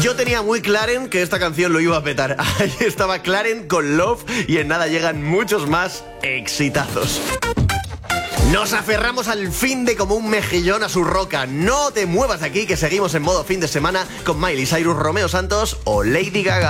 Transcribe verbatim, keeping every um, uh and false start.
Yo tenía muy claro que esta canción lo iba a petar. Ahí estaba Clarence con Love y en nada llegan muchos más exitazos. Nos aferramos al fin de como un mejillón a su roca. No te muevas de aquí, que seguimos en modo fin de semana con Miley Cyrus, Romeo Santos o Lady Gaga.